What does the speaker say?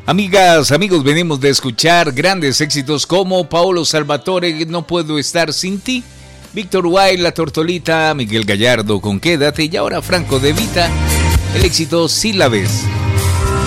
Amigas, amigos, venimos de escuchar grandes éxitos como Paolo Salvatore, No Puedo Estar Sin Ti, Víctor Wilde, La Tortolita, Miguel Gallardo con Quédate y ahora Franco De Vita, el éxito Si La Ves.